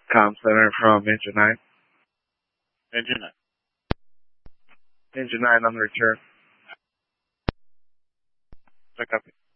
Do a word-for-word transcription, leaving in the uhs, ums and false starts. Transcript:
Com Center from Engine nine. Engine nine. Engine nine on the return. I copy.